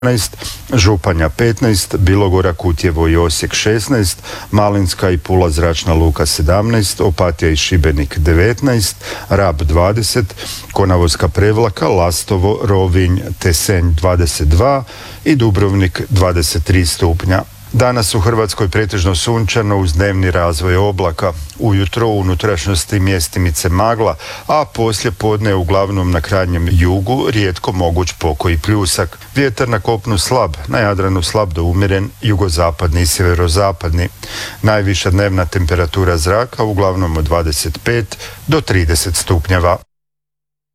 Županja 15, Bilogora, Kutjevo i Osijek 16, Malinska i Pula zračna luka 17, Opatija i Šibenik 19, Rab 20, Konavolska Prevlaka, Lastovo, Rovinj te Senj 22 i Dubrovnik 23 stupnja. Danas u Hrvatskoj pretežno sunčano uz dnevni razvoj oblaka. Ujutro u unutrašnjosti mjestimice magla, a poslije podne uglavnom na krajnjem jugu rijetko moguć pokoji pljusak. Vjetar na kopnu slab, na Jadranu slab do umjeren, jugozapadni i sjeverozapadni. Najviša dnevna temperatura zraka uglavnom od 25 do 30 stupnjeva.